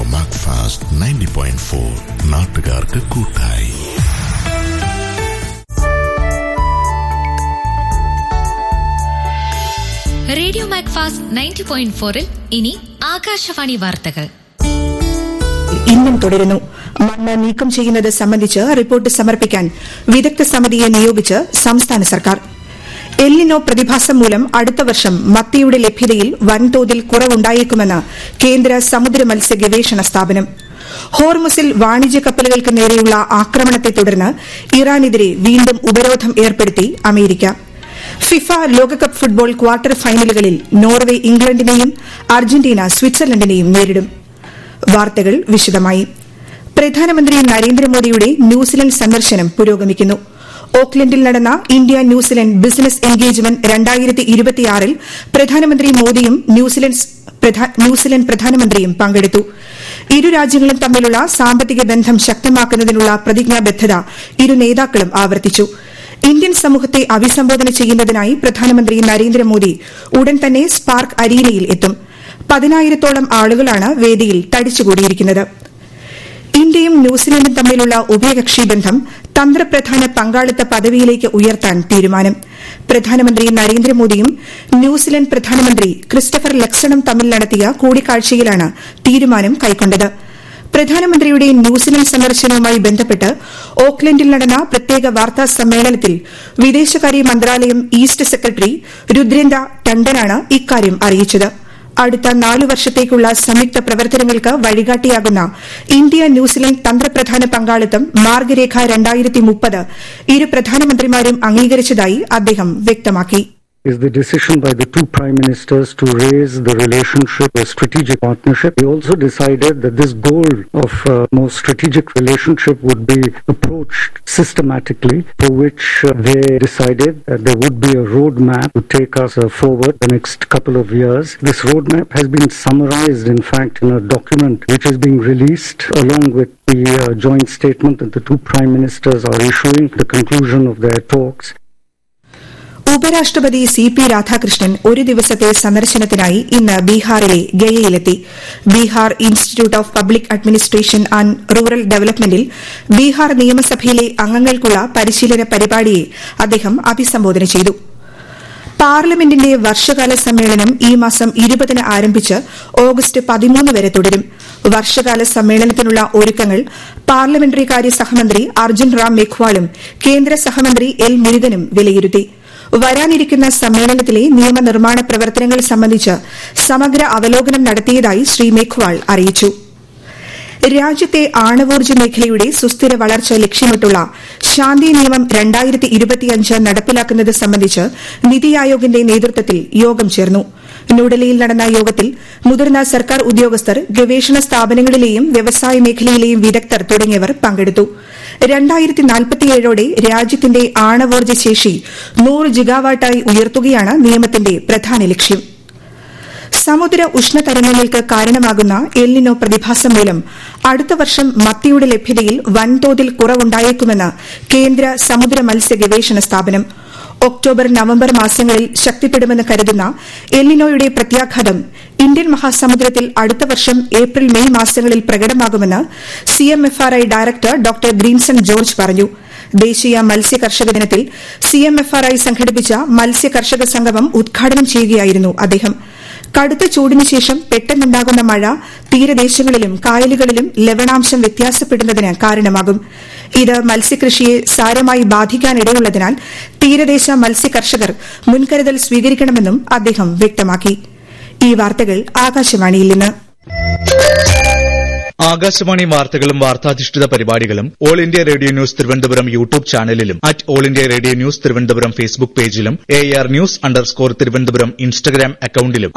മാക്ഫാസ്റ്റ് 90.4 നാട്ടുകാർക്ക് കൂട്ടായി. റേഡിയോ മാക്ഫാസ്റ്റ് 90.4-ൽ ഇനി ആകാശവാണി വാർത്തകൾ. ഇന്നും തുടരുന്നു. മണ്ണ് നീക്കം ചെയ്യുന്നത് സംബന്ധിച്ച് റിപ്പോർട്ട് സമർപ്പിക്കാൻ വിദഗ്ധ സമിതിയെ നിയോഗിച്ച് സംസ്ഥാന സർക്കാർ. എൽനിനോ പ്രതിഭാസം മൂലം അടുത്ത വർഷം മത്തിയുടെ ലഭ്യതയിൽ വൻതോതിൽ കുറവുണ്ടായേക്കുമെന്ന് കേന്ദ്ര സമുദ്ര മത്സ്യ ഗവേഷണ സ്ഥാപനം. ഹോർമുസിൽ വാണിജ്യ കപ്പലുകൾക്ക് നേരെയുള്ള ആക്രമണത്തെ തുടർന്ന് ഇറാനെതിരെ വീണ്ടും ഉപരോധം ഏർപ്പെടുത്തി അമേരിക്ക. ഫിഫ ലോകകപ്പ് ഫുട്ബോൾ ക്വാർട്ടർ ഫൈനലുകളിൽ നോർവെ ഇംഗ്ലണ്ടിനെയും അർജന്റീന സ്വിറ്റ്സർലൻഡിനെയും നേരിടും. വാർത്തകൾ വിശദമായി. പ്രധാനമന്ത്രി നരേന്ദ്രമോദിയുടെ ന്യൂസിലൻഡ് സന്ദർശനം പുരോഗമിക്കുന്നു. ഓക്ലൻഡിൽ നടന്ന ഇന്ത്യ ന്യൂസിലൻഡ് ബിസിനസ് എൻഗേജ്മെന്റ് 2026-ൽ പ്രധാനമന്ത്രി മോദിയും ന്യൂസിലൻഡ് പ്രധാനമന്ത്രിയും പങ്കെടുത്തു. ഇരു രാജ്യങ്ങളും തമ്മിലുള്ള സാമ്പത്തിക ബന്ധം ശക്തമാക്കുന്നതിനുള്ള പ്രതിജ്ഞാബദ്ധത ഇരു നേതാക്കളും ആവർത്തിച്ചു. ഇന്ത്യൻ സമൂഹത്തെ അഭിസംബോധന ചെയ്യുന്നതിനായി പ്രധാനമന്ത്രി നരേന്ദ്രമോദി ഉടൻ തന്നെ സ്പാർക്ക് അരീനയിൽ എത്തും. 10,000-ഓളം ആളുകളാണ് വേദിയിൽ തടിച്ചുകൂടിയിരിക്കുന്നത്. ഇന്ത്യയും ന്യൂസിലൻഡും തമ്മിലുള്ള ഉഭയകക്ഷി ബന്ധം തന്ത്രപ്രധാന പങ്കാളിത്ത പദവിയിലേക്ക് ഉയർത്താൻ തീരുമാനം. പ്രധാനമന്ത്രി നരേന്ദ്രമോദിയും ന്യൂസിലൻഡ് പ്രധാനമന്ത്രി ക്രിസ്റ്റഫർ ലക്സണും തമ്മിൽ നടത്തിയ കൂടിക്കാഴ്ചയിലാണ് തീരുമാനം കൈക്കൊണ്ടത്. പ്രധാനമന്ത്രിയുടെ ന്യൂസിലൻഡ് സന്ദർശനവുമായി ബന്ധപ്പെട്ട് ഓക്ലൻഡിൽ നടന്ന പ്രത്യേക വാർത്താ സമ്മേളനത്തിൽ വിദേശകാര്യ മന്ത്രാലയം ഈസ്റ്റ് സെക്രട്ടറി രുദ്രേന്ദ്ര ടണ്ടനാണ് ഇക്കാര്യം അറിയിച്ചത്. അടുത്ത 4 വർഷത്തേക്കുള്ള സംയുക്ത പ്രവർത്തനങ്ങൾക്ക് വഴികാട്ടിയാകുന്ന ഇന്ത്യ ന്യൂസിലൻഡ് തന്ത്രപ്രധാന പങ്കാളിത്തം മാർഗരേഖ 2030 ഇരു പ്രധാനമന്ത്രിമാരും അംഗീകരിച്ചതായി അദ്ദേഹം വ്യക്തമാക്കി. Is the decision by the two prime ministers to raise the relationship, a strategic partnership. We also decided that this goal of more strategic relationship would be approached systematically, for which they decided that there would be a roadmap to take us forward the next couple of years. This roadmap has been summarized, in fact, in a document which is being released along with the joint statement that the two prime ministers are issuing at the conclusion of their talks. ഉപരാഷ്ട്രപതി CP Radhakrishnan ഒരു ദിവസത്തെ സന്ദർശനത്തിനായി ഇന്ന് ബീഹാറിലെ ഗയയിലെത്തി. Bihar institute of public administration and rural ഡെവലപ്മെന്റിൽ Bihar നിയമസഭയിലെ അംഗങ്ങൾക്കുള്ള പരിശീലന പരിപാടിയെ അദ്ദേഹം അഭിസംബോധന ചെയ്തു. പാർലമെന്റിന്റെ വർഷകാല സമ്മേളനം ഈ മാസം 20-ന് ആരംഭിച്ച് ഓഗസ്റ്റ് 13 വരെ തുടരും. വർഷകാല സമ്മേളനത്തിനുള്ള ഒരുക്കങ്ങൾ പാർലമെന്ററി കാര്യ സഹമന്ത്രി അർജുൻ റാം മേഘ്വാളും കേന്ദ്ര സഹമന്ത്രി എൽ മുരുകനും വിലയിരുത്തി. വരാനിരിക്കുന്ന സമ്മേളനത്തിലെ നിയമനിർമ്മാണ പ്രവർത്തനങ്ങൾ സംബന്ധിച്ച് സമഗ്ര അവലോകനം നടത്തിയതായി ശ്രീ മേഘ്വാൾ അറിയിച്ചു. രാജ്യത്തെ ആണവോർജ്ജ മേഖലയുടെ സുസ്ഥിര വളർച്ച ലക്ഷ്യമിട്ടുള്ള ശാന്തി നിയമം 2025 നടപ്പിലാക്കുന്നത് സംബന്ധിച്ച് നിതി ആയോഗിന്റെ നേതൃത്വത്തിൽ യോഗം ചേർന്നു. ന്യൂഡൽഹിയിൽ നടന്ന യോഗത്തിൽ മുതിർന്ന സർക്കാർ ഉദ്യോഗസ്ഥർ, ഗവേഷണ സ്ഥാപനങ്ങളിലെയും വ്യവസായ മേഖലയിലെയും വിദഗ്ധർ തുടങ്ങിയവർ പങ്കെടുത്തു. 2047ഓടെ രാജ്യത്തിന്റെ ആണവോർജ്ജ ശേഷി 100 ജിഗാവാട്ടായി ഉയർത്തുകയാണ് നിയമത്തിന്റെ പ്രധാന ലക്ഷ്യം. സമുദ്ര ഉഷ്ണതരംഗങ്ങൾക്ക് കാരണമാകുന്ന എൽനിനോ പ്രതിഭാസം മൂലം അടുത്ത വർഷം മത്തിയുടെ ലഭ്യതയിൽ വൻതോതിൽ കുറവുണ്ടായേക്കുമെന്ന് കേന്ദ്ര സമുദ്ര മത്സ്യ ഗവേഷണ സ്ഥാപനം. ഒക്ടോബർ നവംബർ മാസങ്ങളിൽ ശക്തിപ്പെടുമെന്ന് കരുതുന്ന എൽനിനോയുടെ പ്രത്യാഘാതം ഇന്ത്യൻ മഹാസമുദ്രത്തിൽ അടുത്ത വർഷം ഏപ്രിൽ മെയ് മാസങ്ങളിൽ പ്രകടമാകുമെന്ന് CMFRI director doctor Grinson George പറഞ്ഞു. ദേശീയ മത്സ്യ കർഷക ദിനത്തിൽ CMFRI സംഘടിപ്പിച്ച മത്സ്യ കർഷക സംഗമം ഉദ്ഘാടനം ചെയ്യുകയായിരുന്നു അദ്ദേഹം. കടുത്ത ചൂടിനു ശേഷം പെട്ടെന്നുണ്ടാകുന്ന മഴ തീരദേശങ്ങളിലും കായലുകളിലും ലവണാംശം വ്യത്യാസപ്പെടുന്നതിന് കാരണമാകും. ഇത് മത്സ്യകൃഷിയെ സാരമായി ബാധിക്കാനിടയുള്ളതിനാൽ തീരദേശ മത്സ്യ കർഷകർ മുൻകരുതൽ സ്വീകരിക്കണമെന്നും അദ്ദേഹം വ്യക്തമാക്കി. ഈ വാർത്തകൾ ആകാശവാണിയിൽ നിന്ന്. ആകാശവാണി വാർത്തകളും വാർത്താധിഷ്ഠിത പരിപാടികളും all India radio news Thiruvananthapuram YouTube ചാനലിലും all India radio news Thiruvananthapuram Facebook പേജിലും AR_News_ തിരുവനന്തപുരം ഇൻസ്റ്റഗ്രാം അക്കൌണ്ടിലും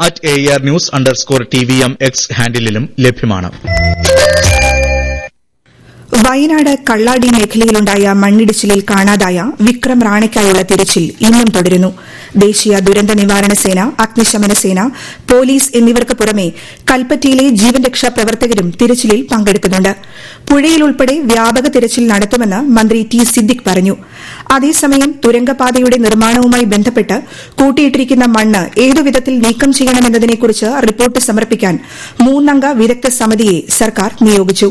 AR_News_TVM X ഹാൻഡിലും ലഭ്യമാണ്. വയനാട് കള്ളാടി മേഖലയിലുണ്ടായ മണ്ണിടിച്ചിലിൽ കാണാതായ വിക്രം റാണയ്ക്കായുള്ള തിരച്ചിൽ ഇന്നും തുടരുന്നു. ദേശീയ ദുരന്ത നിവാരണ സേന, അഗ്നിശമന സേന, പോലീസ് എന്നിവർക്ക് പുറമെ കൽപ്പറ്റയിലെ ജീവൻ രക്ഷാ പ്രവർത്തകരും തിരച്ചിലിൽ പങ്കെടുക്കുന്നുണ്ട്. പുഴയിലുൾപ്പെടെ വ്യാപക തിരച്ചിൽ നടത്തുമെന്ന് മന്ത്രി ടി സിദ്ദിഖ് പറഞ്ഞു. അതേസമയം തുരങ്കപാതയുടെ നിർമ്മാണവുമായി ബന്ധപ്പെട്ട് കൂട്ടിയിട്ടിരിക്കുന്ന മണ്ണ് ഏതുവിധത്തിൽ നീക്കം ചെയ്യണമെന്നതിനെക്കുറിച്ച് റിപ്പോർട്ട് സമർപ്പിക്കാൻ 3-അംഗ വിദഗ്ധ സമിതിയെ സർക്കാർ നിയോഗിച്ചു.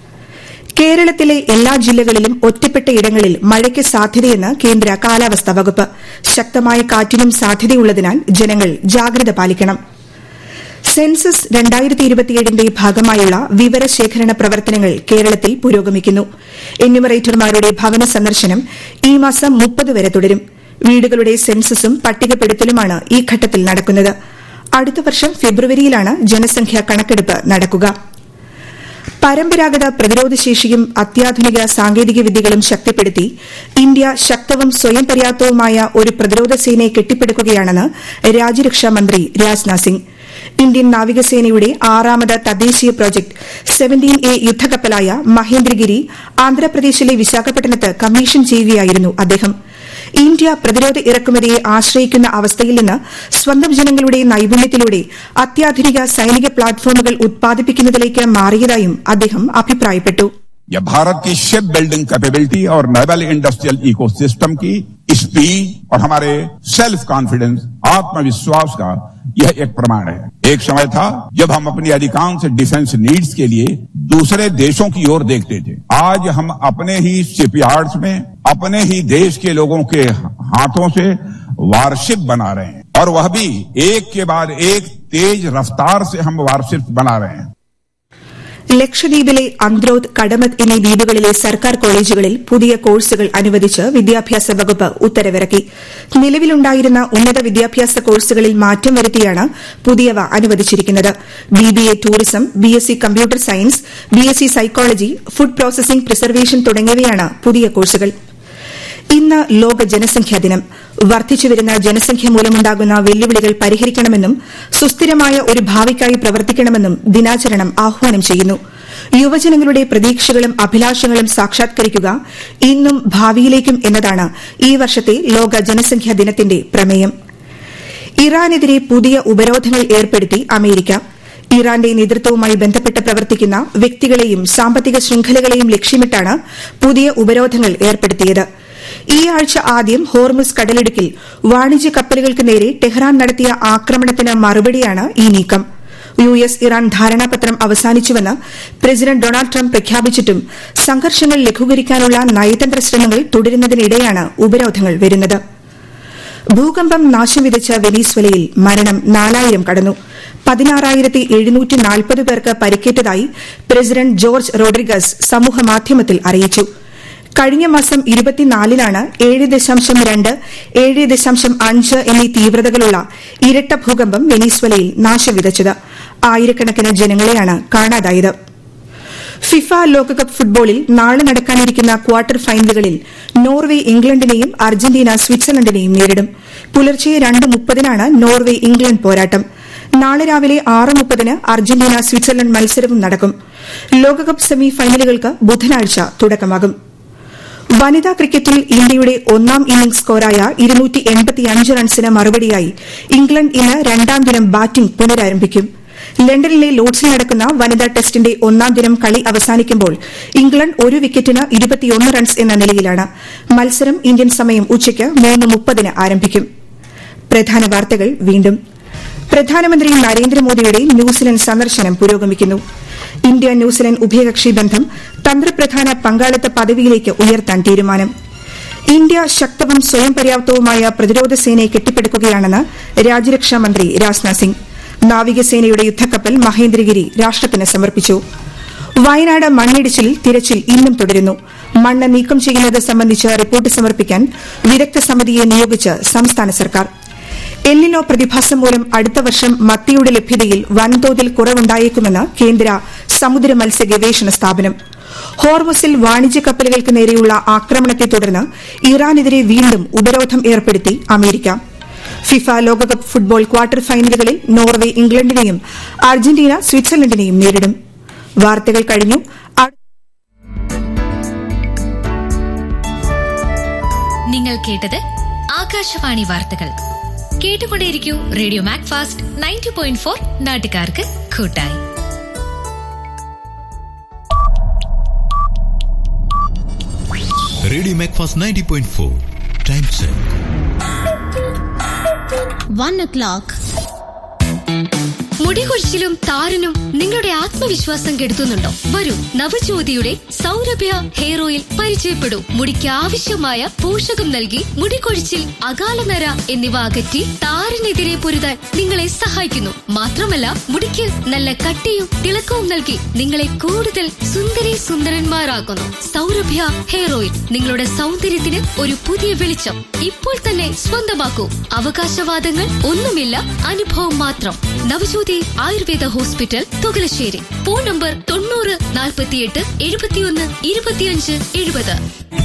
കേരളത്തിലെ എല്ലാ ജില്ലകളിലും ഒറ്റപ്പെട്ട ഇടങ്ങളിൽ മഴയ്ക്ക് സാധ്യതയെന്ന് കേന്ദ്ര കാലാവസ്ഥാ വകുപ്പ്. ശക്തമായ കാറ്റിനും സാധ്യതയുള്ളതിനാൽ ജനങ്ങൾ ജാഗ്രത പാലിക്കണം. സെൻസസ് 2027ന്റെ ഭാഗമായുള്ള വിവരശേഖരണ പ്രവർത്തനങ്ങൾ കേരളത്തിൽ പുരോഗമിക്കുന്നു. എന്യൂമറേറ്റർമാരുടെ ഭവന സന്ദർശനം ഈ മാസം 30 വരെ തുടരും. വീടുകളുടെ സെൻസസും പട്ടികപ്പെടുത്തലുമാണ് ഈ ഘട്ടത്തിൽ നടക്കുന്നത്. അടുത്ത വർഷം ഫെബ്രുവരിയിലാണ് ജനസംഖ്യാ കണക്കെടുപ്പ് നടക്കുക. പരമ്പരാഗത പ്രതിരോധശേഷിയും അത്യാധുനിക സാങ്കേതിക വിദ്യകളും ശക്തിപ്പെടുത്തി ഇന്ത്യ ശക്തവും സ്വയം പര്യാപ്തവുമായ ഒരു പ്രതിരോധ സേനയെ കെട്ടിപ്പടുക്കുകയാണെന്ന് രാജ്യരക്ഷാമന്ത്രി രാജ്നാഥ് സിംഗ്. ഇന്ത്യൻ നാവികസേനയുടെ 6ാമത് തദ്ദേശീയ പ്രോജക്ട് 17A യുദ്ധക്കപ്പലായ മഹേന്ദ്രഗിരി ആന്ധ്രാപ്രദേശിലെ വിശാഖപട്ടണത്ത് കമ്മീഷൻ ചെയ്യുകയായിരുന്നു അദ്ദേഹം. ഇന്ത്യ പ്രതിരോധ ഇറക്കുമതിയെ ആശ്രയിക്കുന്ന അവസ്ഥയിൽ നിന്ന് സ്വന്തം ജനങ്ങളുടെ നൈപുണ്യത്തിലൂടെ അത്യാധുനിക സൈനിക പ്ലാറ്റ്ഫോമുകൾ ഉത്പാദിപ്പിക്കുന്നതിലേക്ക് മാറിയതായും അദ്ദേഹം അഭിപ്രായപ്പെട്ടു. यह भारत की शिप बिल्डिंग कैपेबिलिटी और नेवल इंडस्ट्रियल इकोसिस्टम की स्पीड और हमारे सेल्फ कॉन्फिडेंस, आत्मविश्वास का यह एक प्रमाण है. एक समय था जब हम अपनी अधिकांश डिफेंस नीड्स के लिए दूसरे देशों की ओर देखते थे. आज हम अपने ही शिपयार्ड्स में अपने ही देश के लोगों के हाथों से वारशिप बना रहे हैं, और वह भी एक के बाद एक तेज रफ्तार से हम वारशिप बना रहे हैं. ലക്ഷദ്വീപിലെ അന്ത്രോത്ത്, കടമത്ത് എന്നീ ദ്വീപുകളിലെ സർക്കാർ കോളേജുകളിൽ പുതിയ കോഴ്സുകൾ അനുവദിച്ച് വിദ്യാഭ്യാസ വകുപ്പ് ഉത്തരവിറക്കി. നിലവിലുണ്ടായിരുന്ന ഉന്നത വിദ്യാഭ്യാസ കോഴ്സുകളിൽ മാറ്റം വരുത്തിയാണ് പുതിയവ അനുവദിച്ചിരിക്കുന്നത്. BBA tourism, BSc computer science, BSc psychology, food processing preservation തുടങ്ങിയവയാണ് പുതിയ കോഴ്സുകൾ. ഇന്ന് ലോക ജനസംഖ്യാ ദിനം. വർദ്ധിച്ചുവരുന്ന ജനസംഖ്യ മൂലമുണ്ടാകുന്ന വെല്ലുവിളികൾ പരിഹരിക്കണമെന്നും സുസ്ഥിരമായ ഒരു ഭാവിക്കായി പ്രവർത്തിക്കണമെന്നും ദിനാചരണം ആഹ്വാനം ചെയ്യുന്നു. യുവജനങ്ങളുടെ പ്രതീക്ഷകളും അഭിലാഷങ്ങളും സാക്ഷാത്കരിക്കുക ഇന്നും ഭാവിയിലേക്കും എന്നതാണ് ഈ വർഷത്തെ ലോക ജനസംഖ്യാ ദിനത്തിന്റെ പ്രമേയം. ഇറാനെതിരെ പുതിയ ഉപരോധങ്ങൾ ഏർപ്പെടുത്തി അമേരിക്ക. ഇറാന്റെ നേതൃത്വവുമായി ബന്ധപ്പെട്ട് പ്രവർത്തിക്കുന്ന വ്യക്തികളെയും സാമ്പത്തിക ശൃംഖലകളെയും ലക്ഷ്യമിട്ടാണ് പുതിയ ഉപരോധങ്ങൾ ഏർപ്പെടുത്തിയത്. ഈ ആഴ്ച ആദ്യം ഹോർമുസ് കടലിടുക്കിൽ വാണിജ്യ കപ്പലുകൾക്ക് നേരെ ടെഹ്റാൻ നടത്തിയ ആക്രമണത്തിന് മറുപടിയാണ് ഈ നീക്കം. US ഇറാൻ ധാരണാപത്രം അവസാനിച്ചുവെന്ന് പ്രസിഡന്റ് ഡൊണാൾഡ് ട്രംപ് പ്രഖ്യാപിച്ചിട്ടും സംഘർഷങ്ങൾ ലഘൂകരിക്കാനുള്ള നയതന്ത്ര ശ്രമങ്ങൾ തുടരുന്നതിനിടെയാണ് ഉപരോധങ്ങൾ വരുന്നത്. ഭൂകമ്പം നാശം വിതച്ച വെനീസ്വലയിൽ മരണം 4000 കടന്നു. 16,740 പേർക്ക് പരിക്കേറ്റതായി പ്രസിഡന്റ് ജോർജ് റോഡ്രിഗസ് സമൂഹമാധ്യമത്തിൽ അറിയിച്ചു. കഴിഞ്ഞ മാസം 24-നാണ് 7.2, 7.5 എന്നീ തീവ്രതകളുള്ള ഇരട്ട ഭൂകമ്പം വെനീസ്വലയിൽ നാശം വിതച്ചത്. ആയിരക്കണക്കിന് ജനങ്ങളെയാണ് കാണാതായത്. ഫിഫ ലോകകപ്പ് ഫുട്ബോളിൽ നാളെ നടക്കാനിരിക്കുന്ന ക്വാർട്ടർ ഫൈനലുകളിൽ നോർവെ ഇംഗ്ലണ്ടിനെയും അർജന്റീന സ്വിറ്റ്സർലൻഡിനെയും നേരിടും. പുലർച്ചെ 2:30-നാണ് നോർവെ ഇംഗ്ലണ്ട് പോരാട്ടം. നാളെ രാവിലെ 6:30-ന് അർജന്റീന സ്വിറ്റ്സർലൻഡ് മത്സരവും നടക്കും. ലോകകപ്പ് സെമി ഫൈനലുകൾക്ക് ബുധനാഴ്ച തുടക്കമാകും. വനിതാ ക്രിക്കറ്റിൽ ഇന്ത്യയുടെ 1ാം ഇന്നിംഗ്സ് സ്കോറായ 285 റൺസിന് മറുപടിയായി ഇംഗ്ലണ്ട് ഇന്ന് 2ാം ദിനം ബാറ്റിംഗ് പുനരാരംഭിക്കും. ലണ്ടനിലെ ലോർഡ്സിൽ നടക്കുന്ന വനിതാ ടെസ്റ്റിന്റെ 1ാം ദിനം കളി അവസാനിക്കുമ്പോൾ ഇംഗ്ലണ്ട് ഒരു വിക്കറ്റിന് 21 റൺസ് എന്ന നിലയിലാണ്. മത്സരം ഇന്ത്യൻ സമയം ഉച്ചയ്ക്ക് 3:30-ന് ആരംഭിക്കും. പ്രധാന വാർത്തകൾ വീണ്ടും. പ്രധാനമന്ത്രി നരേന്ദ്രമോദിയുടെ ന്യൂസിലൻഡ് സന്ദർശനം പുരോഗമിക്കുന്നു. ഇന്ത്യ ന്യൂസിലൻഡ് ഉഭയകക്ഷി ബന്ധം തന്ത്രപ്രധാന പങ്കാളിത്ത പദവിയിലേക്ക് ഉയർത്താൻ തീരുമാനം. ഇന്ത്യ ശക്തവും സ്വയം പര്യാപ്തവുമായ പ്രതിരോധ സേനയെ കെട്ടിപ്പടുക്കുകയാണെന്ന് രാജ്യരക്ഷാമന്ത്രി രാജ്നാഥ് സിംഗ്. നാവികസേനയുടെ യുദ്ധക്കപ്പൽ മഹേന്ദ്രഗിരി രാഷ്ട്രത്തിന് സമർപ്പിച്ചു. വയനാട് മണ്ണിടിച്ചിലിൽ തിരച്ചിൽ ഇന്നും തുടരുന്നു. മണ്ണ് നീക്കം ചെയ്യുന്നത് സംബന്ധിച്ച് റിപ്പോർട്ട് സമർപ്പിക്കാൻ വിദഗ്ധ സമിതിയെ നിയോഗിച്ച് സംസ്ഥാന സർക്കാർ. എൽനിനോ പ്രതിഭാസം മൂലം അടുത്ത വർഷം മത്തിയുടെ ലഭ്യതയിൽ വൻതോതിൽ കുറവുണ്ടായേക്കുമെന്ന് കേന്ദ്ര സമുദ്ര മത്സ്യ ഗവേഷണ സ്ഥാപനം. ഹോർമുസിൽ വാണിജ്യ കപ്പലുകൾക്ക് നേരെയുള്ള ആക്രമണത്തെ തുടർന്ന് ഇറാനെതിരെ വീണ്ടും ഉപരോധം ഏർപ്പെടുത്തി അമേരിക്ക. ഫിഫ ലോകകപ്പ് ഫുട്ബോൾ ക്വാർട്ടർ ഫൈനലുകളിൽ നോർവെ ഇംഗ്ലണ്ടിനെയും അർജന്റീന സ്വിറ്റ്സർലൻഡിനെയും നേരിടും. വാർത്തകൾ കഴിഞ്ഞു. കേട്ടത് ആകാശവാണി വാർത്തകൾ. കേട്ടുകൊണ്ടേയിരിക്കൂ റേഡിയോ മാക്ഫാസ്റ്റ് 90.4 നാട്ടുകാർക്ക് കൂട്ടായി. Radio Macfast 90.4 time check 1:00. മുടികൊഴിച്ചിലും താരനും നിങ്ങളുടെ ആത്മവിശ്വാസം കെടുത്തുന്നുണ്ടോ? വരൂ, നവജ്യോതിയുടെ സൗരഭ്യ ഹെയർ ഓയിൽ പരിചയപ്പെടൂ. മുടിക്ക് ആവശ്യമായ പോഷകം നൽകി മുടികൊഴിച്ചിൽ, അകാലനര എന്നിവ അകറ്റി താരനെതിരെ പൊരുതാൻ നിങ്ങളെ സഹായിക്കുന്നു. മാത്രമല്ല, മുടിക്ക് നല്ല കട്ടിയും തിളക്കവും നൽകി നിങ്ങളെ കൂടുതൽ സുന്ദരി സുന്ദരന്മാരാക്കുന്നു. സൗരഭ്യ ഹെയർ ഓയിൽ നിങ്ങളുടെ സൗന്ദര്യത്തിന് ഒരു പുതിയ വെളിച്ചം. ഇപ്പോൾ തന്നെ സ്വന്തമാക്കൂ. അവകാശവാദങ്ങൾ ഒന്നുമില്ല, അനുഭവം മാത്രം. Navajyothi Ayurveda hospital, Thukalassery. Phone number 90 48 71 25 70.